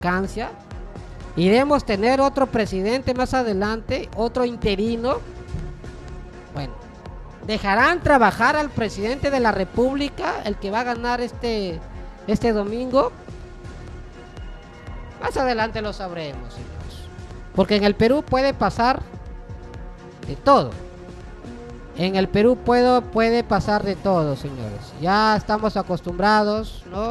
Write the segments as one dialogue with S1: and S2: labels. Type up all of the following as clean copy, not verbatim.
S1: vacancia. Iremos tener otro presidente más adelante, otro interino. Bueno, dejarán trabajar al presidente de la República, el que va a ganar este domingo. Más adelante lo sabremos, señores. Porque en el Perú puede pasar de todo. En el Perú puede pasar de todo, señores. Ya estamos acostumbrados, ¿no?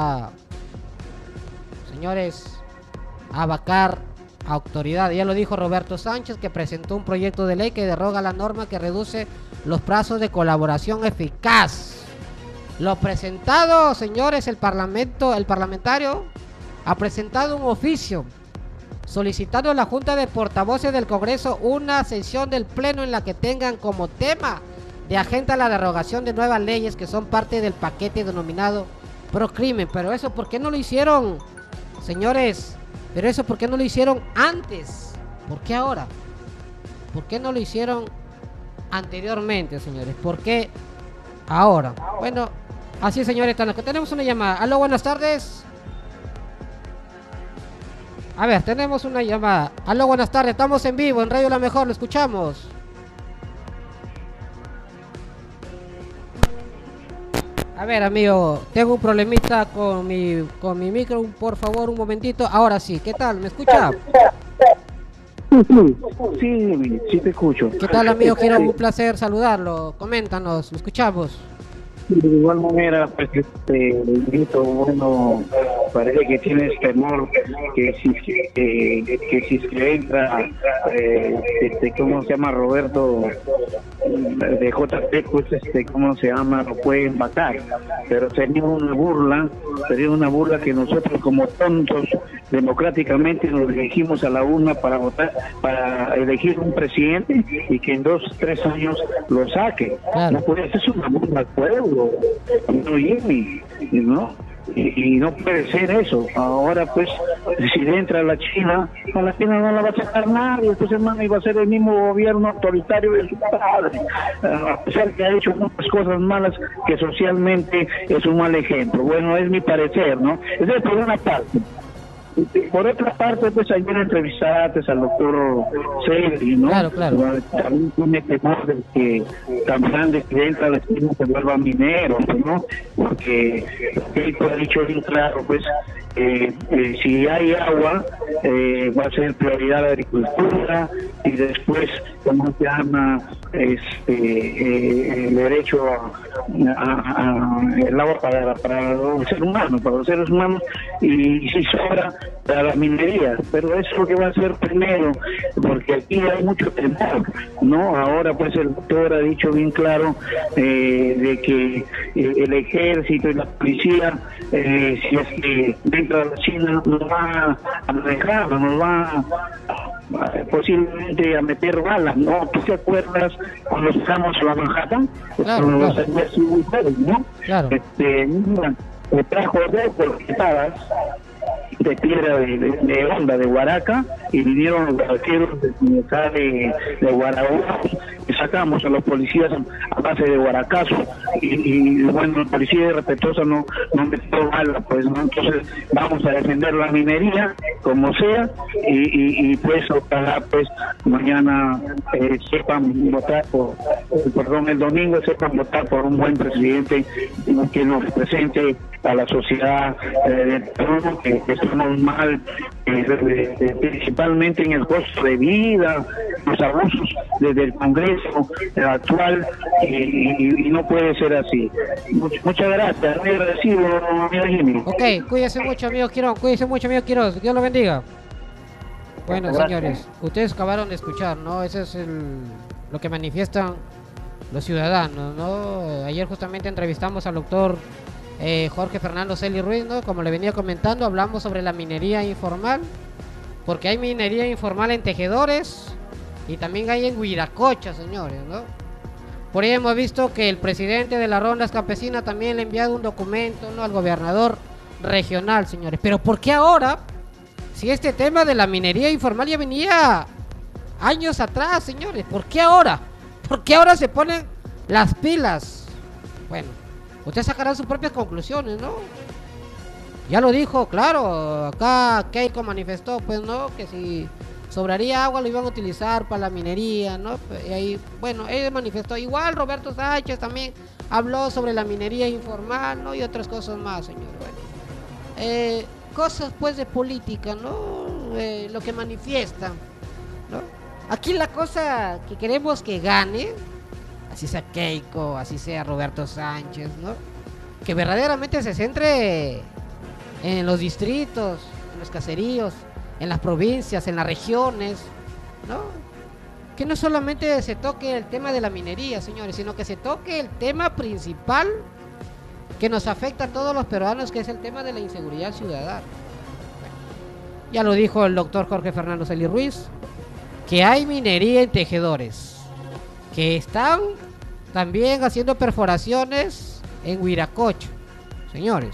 S1: Señores, a vacar a autoridad. Ya lo dijo Roberto Sánchez, que presentó un proyecto de ley que deroga la norma que reduce los plazos de colaboración eficaz. Lo presentado, señores, el parlamentario ha presentado un oficio solicitando a la Junta de Portavoces del Congreso una sesión del Pleno en la que tengan como tema de agenda la derogación de nuevas leyes que son parte del paquete denominado Procrimen. Pero eso, ¿por qué no lo hicieron, señores? Pero eso, ¿por qué no lo hicieron antes? ¿Por qué ahora? ¿Por qué no lo hicieron anteriormente, señores? ¿Por qué ahora? Bueno, así, señores, tenemos una llamada. Aló, buenas tardes. A ver, tenemos una llamada. Aló, buenas tardes, estamos en vivo en Radio La Mejor, lo escuchamos. A ver, amigo, tengo un problemita con mi micro, por favor, un momentito. Ahora sí, ¿qué tal? ¿Me escucha?
S2: Sí, te escucho.
S1: ¿Qué tal, amigo? Quiero un placer saludarlo. Coméntanos, lo escuchamos.
S2: De igual manera, pues, Benito, bueno, parece que tienes temor que si se entra, ¿cómo se llama? Roberto de JP, pues, ¿cómo se llama? Lo pueden matar. Pero sería una burla que nosotros como tontos democráticamente nos dirigimos a la urna para votar, para elegir un presidente y que en 2 o 3 años lo saque.
S1: Claro.
S2: No puede ser una burla al pueblo, no, Jimmy, ¿no? Y no puede ser eso. Ahora, pues, si entra la China, a la China no la va a sacar nadie. Entonces, hermano, iba a ser el mismo gobierno autoritario de su padre, a pesar que ha hecho muchas cosas malas que socialmente es un mal ejemplo. Bueno, es mi parecer, ¿no? Esa es por una parte. Por otra parte, pues ayer entrevistaste al doctor Segri, ¿no?
S1: Claro.
S2: También tiene temor de que tan grande que entra la China se vuelva minero, ¿no? Porque él ha dicho bien claro, pues, si hay agua, va a ser prioridad la agricultura y después, ¿cómo se llama? El derecho el agua para los seres humanos y si sobra para las minerías, pero eso es lo que va a ser primero, porque aquí hay mucho temor, ¿no? Ahora pues el doctor ha dicho bien claro de que el ejército y la policía, si es que dentro de la China nos va a manejar, nos va posiblemente a meter balas, ¿no? ¿Tú te acuerdas cuando estamos a la Manhattan?
S1: Claro.
S2: ¿No?
S1: Claro.
S2: Mira, me trajo 2 cortadas de piedra de onda de Huaraca y vinieron los barqueros de Guaraúa y sacamos a los policías a base de guaracazo y bueno, la policía respetuosa no metió bala, pues, ¿no? Entonces vamos a defender la minería como sea y pues ojalá pues mañana sepan votar el domingo sepan votar por un buen presidente que nos represente a la sociedad que estamos mal, principalmente en el costo de vida, los abusos desde el Congreso actual y no puede ser así. Muchas gracias, muy agradecido, amigo Jimmy.
S1: Ok, cuídese mucho, amigo Quiroz, Dios lo bendiga. Bueno, señores, ustedes acabaron de escuchar, ¿no? Ese es lo que manifiestan los ciudadanos, ¿no? Ayer justamente entrevistamos al doctor Jorge Fernando Celi Ruiz, ¿no? Como le venía comentando, hablamos sobre la minería informal, porque hay minería informal en Tejedores y también hay en Huiracocha, señores, ¿no? Por ahí hemos visto que el presidente de las rondas campesinas también le ha enviado un documento, ¿no?, al gobernador regional, señores. Pero ¿por qué ahora? Si este tema de la minería informal ya venía años atrás, señores. ¿Por qué ahora? ¿Por qué ahora se ponen las pilas? Bueno, ustedes sacarán sus propias conclusiones, ¿no? Ya lo dijo, claro, acá Keiko manifestó, pues, ¿no? Que si sobraría agua lo iban a utilizar para la minería, ¿no? Y ahí, bueno, él manifestó. Igual Roberto Sánchez también habló sobre la minería informal, ¿no? Y otras cosas más, señor. Bueno, cosas, pues, de política, ¿no? Lo que manifiestan, ¿no? Aquí la cosa que queremos que gane, así sea Keiko, así sea Roberto Sánchez, ¿no? Que verdaderamente se centre en los distritos, en los caseríos, en las provincias, en las regiones, ¿no? Que no solamente se toque el tema de la minería, señores, sino que se toque el tema principal que nos afecta a todos los peruanos, que es el tema de la inseguridad ciudadana. Ya lo dijo el doctor Jorge Fernando Celis Ruiz, que hay minería en tejedores, que están también haciendo perforaciones en Huiracocha, señores.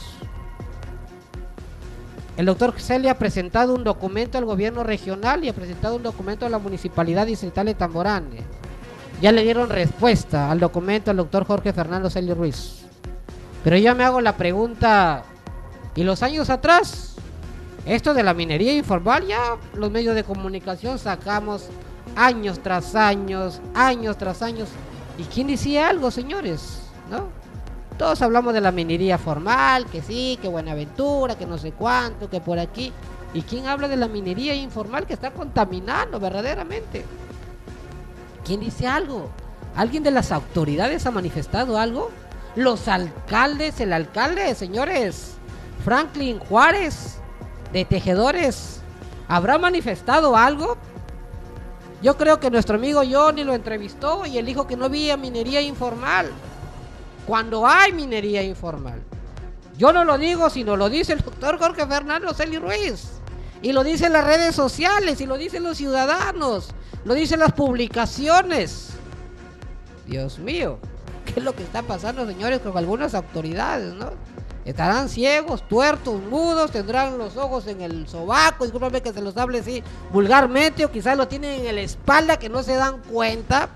S1: El doctor Celia ha presentado un documento al gobierno regional y ha presentado un documento a la municipalidad distrital de Tamborane. Ya le dieron respuesta al documento al doctor Jorge Fernando Celis Ruiz. Pero yo me hago la pregunta, ¿y los años atrás? Esto de la minería informal, ya los medios de comunicación sacamos años tras años, años tras años. ¿Y quién decía algo, señores? ¿No? Todos hablamos de la minería formal, que sí, que Buenaventura, que no sé cuánto, que por aquí. ¿Y quién habla de la minería informal que está contaminando verdaderamente? ¿Quién dice algo? ¿Alguien de las autoridades ha manifestado algo? Los alcaldes, el alcalde, señores, Franklin Juárez, de Tejedores, ¿habrá manifestado algo? Yo creo que nuestro amigo Johnny lo entrevistó y él dijo que no había minería informal. Cuando hay minería informal, yo no lo digo, sino lo dice el doctor Jorge Fernando Celis Ruiz, y lo dicen las redes sociales, y lo dicen los ciudadanos, lo dicen las publicaciones. Dios mío, ¿qué es lo que está pasando, señores, con algunas autoridades, no? Estarán ciegos, tuertos, mudos, tendrán los ojos en el sobaco, discúlpame que se los hable así vulgarmente, o quizás lo tienen en la espalda que no se dan cuenta,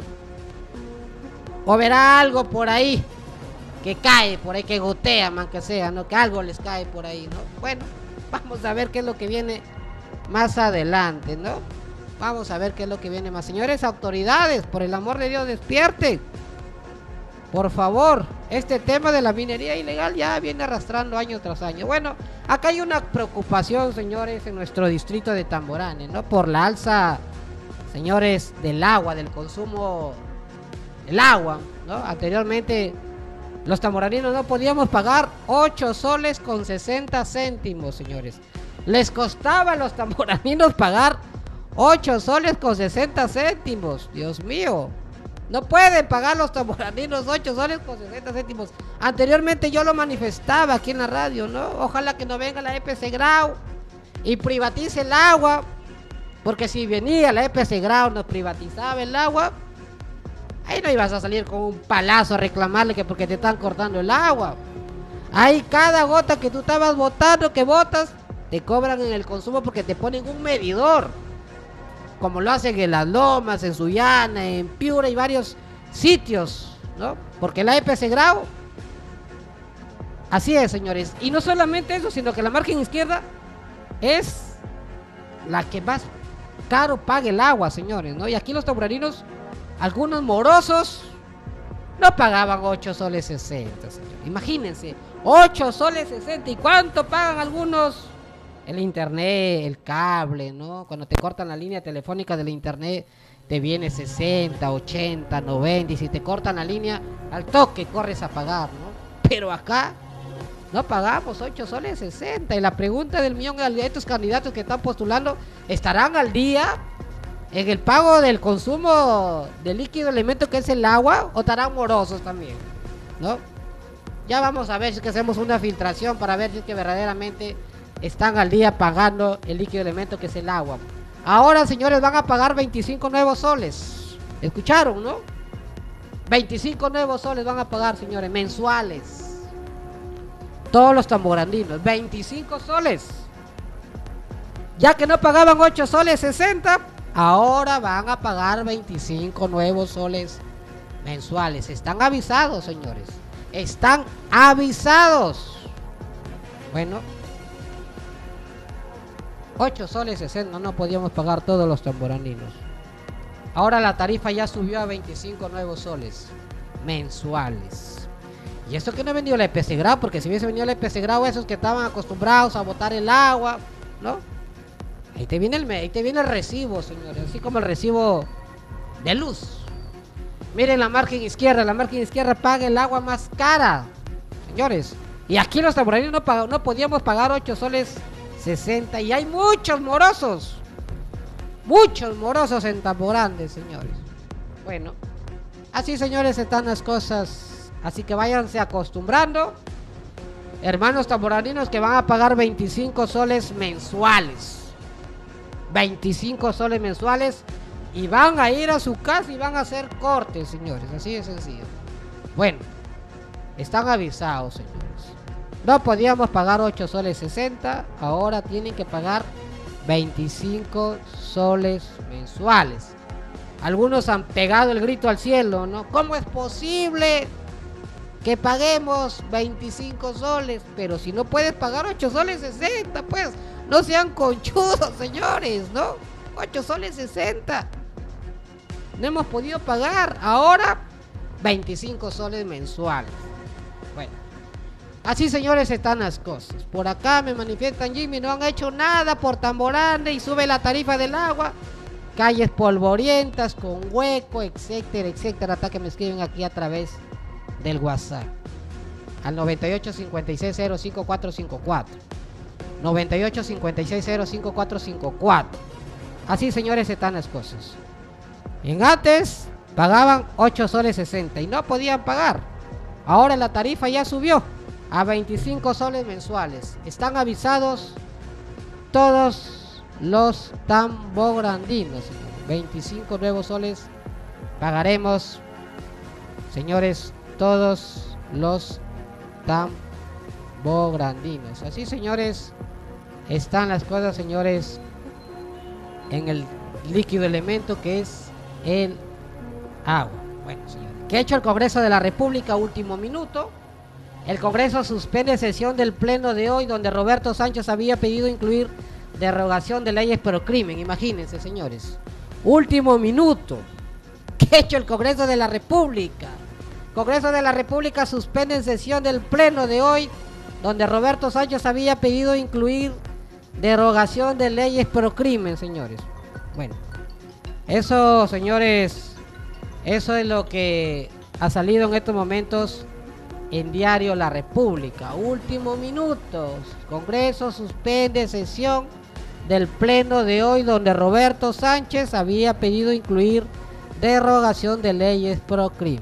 S1: o verá algo por ahí que cae por ahí, que gotea, man, que sea, ¿no? Que algo les cae por ahí, ¿no? Bueno, vamos a ver qué es lo que viene más adelante, ¿no? Vamos a ver qué es lo que viene más. Señores autoridades, por el amor de Dios, despierten. Por favor, este tema de la minería ilegal ya viene arrastrando año tras año. Bueno, acá hay una preocupación, señores, en nuestro distrito de Tamborane, ¿no? Por la alza, señores, del agua, del consumo del agua, ¿no? Anteriormente los tamboraninos no podíamos pagar 8 soles con 60 céntimos, señores. Les costaba a los tamboraninos pagar 8 soles con 60 céntimos. Dios mío. No pueden pagar los tamboraninos 8 soles con 60 céntimos. Anteriormente yo lo manifestaba aquí en la radio, ¿no? Ojalá que no venga la EPC Grau y privatice el agua. Porque si venía la EPC Grau, nos privatizaba el agua, ahí no ibas a salir con un palazo a reclamarle que porque te están cortando el agua. Ahí cada gota que tú estabas botando, que botas, te cobran en el consumo porque te ponen un medidor. Como lo hacen en Las Lomas, en Sullana, en Piura y varios sitios, ¿no? Porque la EPC Grau, así es, señores. Y no solamente eso, sino que la margen izquierda es la que más caro paga el agua, señores, ¿no? Y aquí los tamboraninos, algunos morosos, no pagaban 8 soles 60, señor. Imagínense, 8 soles 60. ¿Y cuánto pagan algunos? El internet, el cable, ¿no? Cuando te cortan la línea telefónica del internet, te viene 60, 80, 90. Y si te cortan la línea, al toque corres a pagar, ¿no? Pero acá no pagamos 8 soles 60. Y la pregunta del millón de estos candidatos que están postulando, ¿estarán al día en el pago del consumo del líquido elemento que es el agua, o estarán morosos también, ¿no? Ya vamos a ver si es que hacemos una filtración para ver si es que verdaderamente están al día pagando el líquido elemento que es el agua. Ahora, señores, van a pagar 25 nuevos soles. ¿Escucharon, no? 25 nuevos soles van a pagar, señores, mensuales. Todos los tamborandinos, 25 soles. Ya que no pagaban 8 soles 60, ahora van a pagar 25 nuevos soles mensuales. Están avisados, señores. Están avisados. Bueno, 8 soles 60 no podíamos pagar todos los tamboraninos. Ahora la tarifa ya subió a 25 nuevos soles mensuales. Y eso que no ha venido la EPC Grau, porque si hubiese venido la EPC Grau, esos que estaban acostumbrados a botar el agua, ¿no? Ahí te viene el recibo, señores, así como el recibo de luz. Miren la margen izquierda paga el agua más cara, señores. Y aquí los tamboraninos no podíamos pagar 8 soles 60 y hay muchos morosos en Tambo Grande, señores. Bueno, así, señores, están las cosas. Así que váyanse acostumbrando, hermanos tamboraninos, que van a pagar 25 soles mensuales. 25 soles mensuales y van a ir a su casa y van a hacer cortes, señores. Así de sencillo. Bueno, están avisados, señores. No podíamos pagar 8 soles 60, ahora tienen que pagar 25 soles mensuales. Algunos han pegado el grito al cielo, ¿no? ¿Cómo es posible que paguemos 25 soles? Pero si no puedes pagar 8 soles 60, pues no sean conchudos, señores, ¿no? 8 soles 60. No hemos podido pagar. Ahora 25 soles mensuales. Bueno, así, señores, están las cosas. Por acá me manifiestan, Jimmy, no han hecho nada por Tambo Grande y sube la tarifa del agua. Calles polvorientas con hueco, etcétera, etcétera. Hasta que me escriben aquí a través del WhatsApp al 9856055454. 9856055454. Así, señores, están las cosas. En antes pagaban 8 soles 60 y no podían pagar. Ahora la tarifa ya subió a 25 soles mensuales. Están avisados todos los tambograndinos. 25 nuevos soles pagaremos, señores, todos los tambograndinos. Así, señores, están las cosas, señores, en el líquido elemento que es el agua. Bueno, señores, ¿qué ha hecho el Congreso de la República? Último minuto. El Congreso suspende sesión del pleno de hoy, donde Roberto Sánchez había pedido incluir derogación de leyes pro crimen. Imagínense, señores. Último minuto. ¿Qué ha hecho el Congreso de la República? Congreso de la República suspende sesión del pleno de hoy, donde Roberto Sánchez había pedido incluir derogación de leyes pro crimen, señores. Bueno, eso, señores, eso es lo que ha salido en estos momentos en Diario La República. Último minuto. Congreso suspende sesión del pleno de hoy, donde Roberto Sánchez había pedido incluir derogación de leyes pro crimen.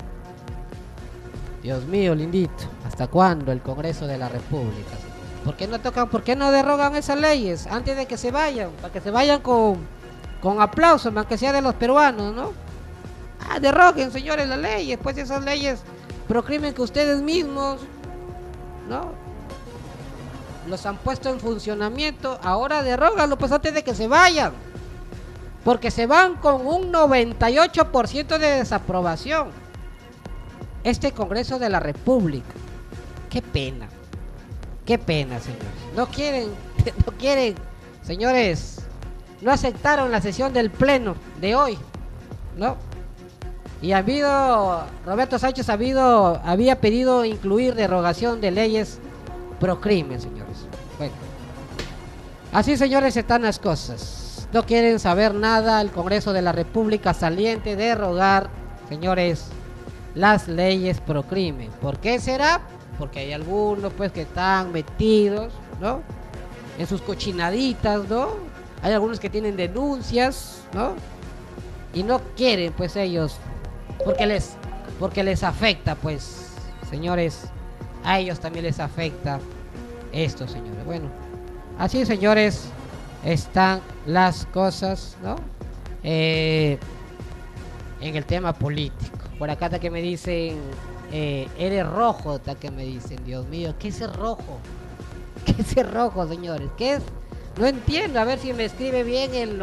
S1: Dios mío, lindito, ¿hasta cuándo el Congreso de la República? ¿Por qué no derogan esas leyes antes de que se vayan? Para que se vayan con aplausos, aunque sea de los peruanos, ¿no? Deroguen, señores, las leyes, pues esas leyes pro crimen que ustedes mismos, ¿no?, los han puesto en funcionamiento. Ahora derógalo, pues, antes de que se vayan, porque se van con un 98% de desaprobación. Este Congreso de la República, qué pena, señores. No quieren, señores, no aceptaron la sesión del pleno de hoy, ¿no? Y Roberto Sánchez había pedido incluir derogación de leyes pro crimen, señores. Bueno, así, señores, están las cosas. No quieren saber nada el Congreso de la República saliente derogar, señores, las leyes pro crimen. ¿Por qué será? Porque hay algunos, pues, que están metidos, ¿no?, en sus cochinaditas, ¿no? Hay algunos que tienen denuncias, ¿no? Y no quieren, pues, ellos, porque les afecta, pues, señores, a ellos también les afecta esto, señores. Bueno, así, señores, están las cosas, ¿no? En el tema político. Por acá está que me dicen, eres rojo, está que me dicen. Dios mío, ¿qué es el rojo? ¿Qué es el rojo, señores? ¿Qué es? No entiendo. A ver si me escribe bien el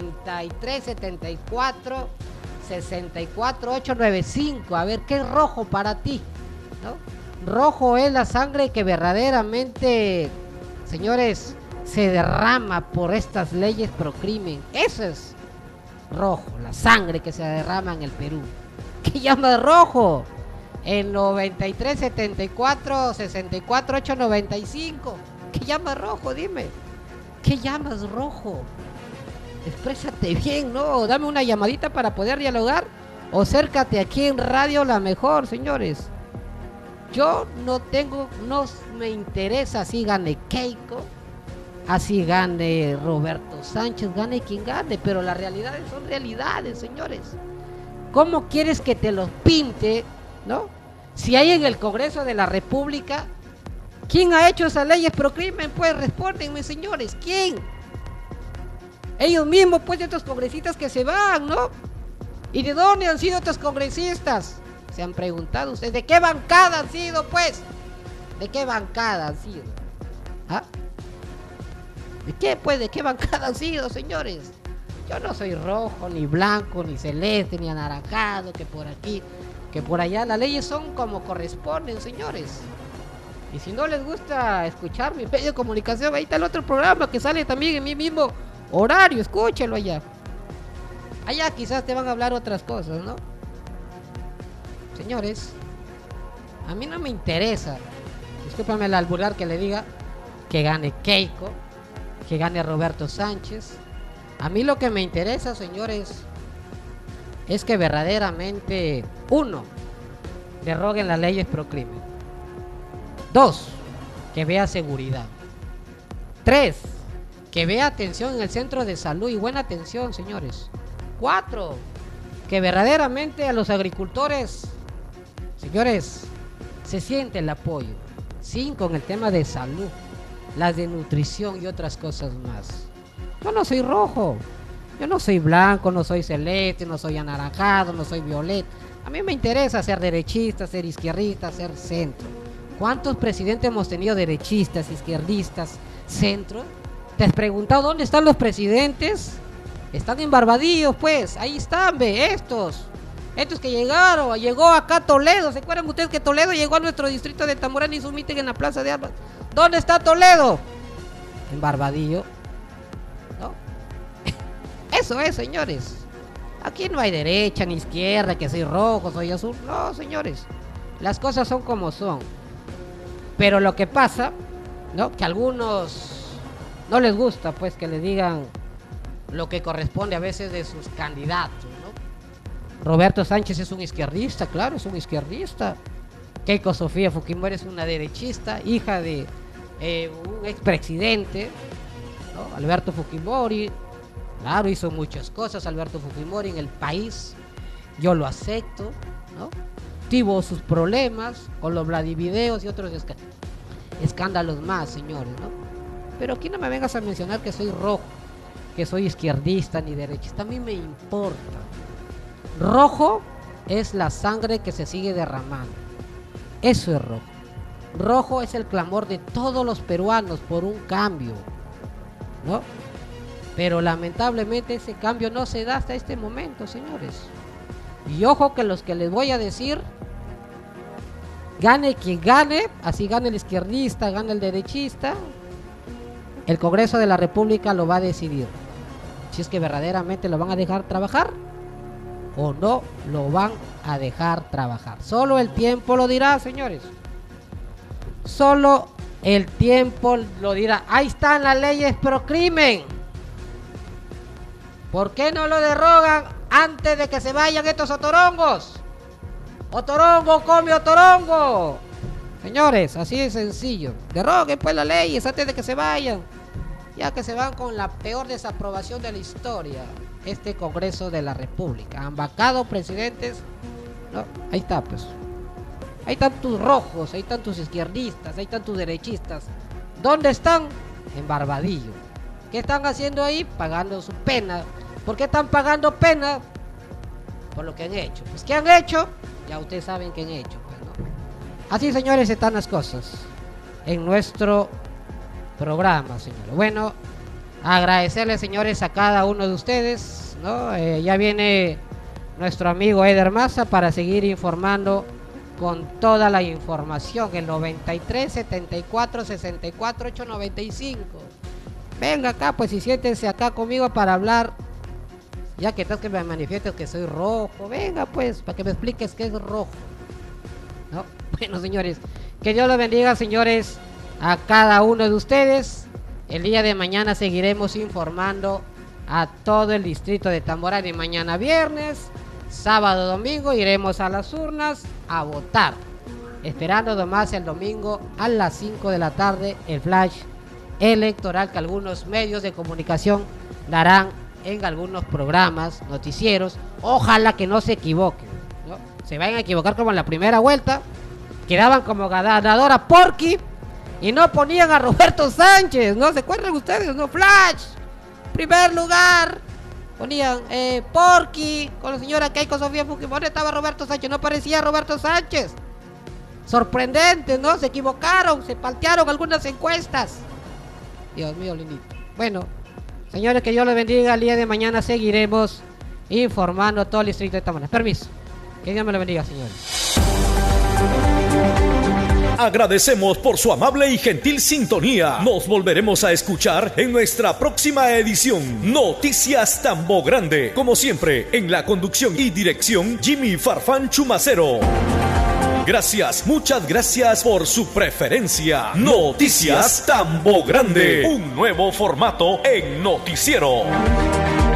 S1: 9374-64895. A ver, ¿qué es rojo para ti? ¿No? Rojo es la sangre que verdaderamente, señores, se derrama por estas leyes pro crimen. Eso es rojo, la sangre que se derrama en el Perú. ¿Qué llama rojo? En 93, 74, 64, 8, 95. ¿Qué llama rojo? Dime. ¿Qué llamas rojo? Exprésate bien, ¿no? Dame una llamadita para poder dialogar. O acércate aquí en Radio La Mejor, señores. Yo no me interesa si gane Keiko, así gane Roberto Sánchez, gane quien gane, pero las realidades son realidades, señores. ¿Cómo quieres que te los pinte, no? Si hay en el Congreso de la República, ¿quién ha hecho esas leyes pro crimen? Pues respóndenme, señores, ¿quién? Ellos mismos, pues, estos congresistas que se van, ¿no? ¿Y de dónde han sido estos congresistas? Se han preguntado ustedes, ¿de qué bancada han sido, pues? ¿De qué bancada han sido? ¿Ah? ¿De qué, pues? ¿De qué bancada han sido, señores? Yo no soy rojo, ni blanco, ni celeste, ni anaranjado, que por aquí, que por allá. Las leyes son como corresponden, señores. Y si no les gusta escuchar mi medio de comunicación, ahí está el otro programa que sale también en mi mismo horario, escúchelo allá. Allá quizás te van a hablar otras cosas, ¿no? Señores, a mí no me interesa, discúlpame el albular que le diga, que gane Keiko, que gane Roberto Sánchez. A mí lo que me interesa, señores, es que verdaderamente, 1, deroguen las leyes pro crimen. 2, que vea seguridad. 3, que vea atención en el centro de salud y buena atención, señores. 4, que verdaderamente a los agricultores, señores, se siente el apoyo. 5, en el tema de salud, las de nutrición y otras cosas más. Yo no soy rojo, yo no soy blanco, no soy celeste, no soy anaranjado, no soy violeta. A mí me interesa ser derechista, ser izquierdista, ser centro. ¿Cuántos presidentes hemos tenido derechistas, izquierdistas, centro? ¿Te has preguntado dónde están los presidentes? Están en Barbadillo, pues, ahí están, ve, estos que llegaron, llegó acá Toledo. ¿Se acuerdan ustedes que Toledo llegó a nuestro distrito de Tamborán y hizo un meeting en la Plaza de Armas? ¿Dónde está Toledo? En Barbadillo, ¿no? Eso es, señores. Aquí no hay derecha ni izquierda, que soy rojo, soy azul. No, señores, las cosas son como son. Pero lo que pasa, ¿no? Que a algunos no les gusta, pues, que le digan lo que corresponde a veces de sus candidatos, ¿no? Roberto Sánchez es un izquierdista, claro, es un izquierdista. Keiko Sofía Fujimori es una derechista, hija de un expresidente, ¿no? Alberto Fujimori, claro, hizo muchas cosas Alberto Fujimori en el país, yo lo acepto, ¿no? Tuvo sus problemas con los Vladivideos y otros escándalos más, señores, ¿no? Pero aquí no me vengas a mencionar que soy rojo, que soy izquierdista ni derechista. A mí me importa. Rojo es la sangre que se sigue derramando. Eso es rojo. Rojo es el clamor de todos los peruanos por un cambio, ¿no? Pero lamentablemente ese cambio no se da hasta este momento, señores. Y ojo que los que les voy a decir, gane quien gane, así gane el izquierdista, gane el derechista, el Congreso de la República lo va a decidir. Si es que verdaderamente lo van a dejar trabajar o no lo van a dejar trabajar. Solo el tiempo lo dirá, señores. Solo el tiempo lo dirá. Ahí están las leyes pro crimen. ¿Por qué no lo derogan antes de que se vayan estos otorongos? Otorongo come otorongo. Señores, así de sencillo. Deroguen pues las leyes antes de que se vayan. Ya que se van con la peor desaprobación de la historia. Este Congreso de la República. Han vacado presidentes. No, ahí está, pues. Ahí están tus rojos, ahí están tus izquierdistas, ahí están tus derechistas. ¿Dónde están? En Barbadillo. ¿Qué están haciendo ahí? Pagando su pena. ¿Por qué están pagando pena? Por lo que han hecho. Pues, ¿qué han hecho? Ya ustedes saben qué han hecho, pues, ¿no? Así, señores, están las cosas en nuestro programa, señores. Bueno, agradecerles, señores, a cada uno de ustedes, ¿no? Ya viene nuestro amigo Eder Maza para seguir informando con toda la información. El 93 74 64 895. venga acá, pues, y siéntense acá conmigo para hablar. Ya que estás que me manifiestas que soy rojo, venga pues, para que me expliques qué es rojo. ¿No? Bueno, señores, que Dios los bendiga, señores, a cada uno de ustedes. El día de mañana seguiremos informando a todo el distrito de Tamborari. Mañana viernes, sábado, domingo iremos a las urnas a votar, esperando nomás el domingo a las 5 de la tarde el flash electoral que algunos medios de comunicación darán en algunos programas, noticieros. Ojalá que no se equivoquen, ¿no? Se vayan a equivocar como en la primera vuelta, quedaban como ganadora Porky y no ponían a Roberto Sánchez, ¿no? ¿Se acuerdan ustedes? No, flash, primer lugar, ponían Porky con la señora Keiko Sofía Fujimori, estaba Roberto Sánchez, no parecía Roberto Sánchez. Sorprendente, ¿no? Se equivocaron, se paltearon algunas encuestas. Dios mío, lindito. Bueno, señores, que Dios les bendiga. El día de mañana seguiremos informando a todo el distrito de Tamborari. Permiso. Que Dios me lo bendiga, señores.
S3: Agradecemos por su amable y gentil sintonía. Nos volveremos a escuchar en nuestra próxima edición. Noticias Tambo Grande. Como siempre, en la conducción y dirección, Jimmy Farfán Chumacero. Gracias, muchas gracias por su preferencia. Noticias Tambo Grande. Un nuevo formato en noticiero.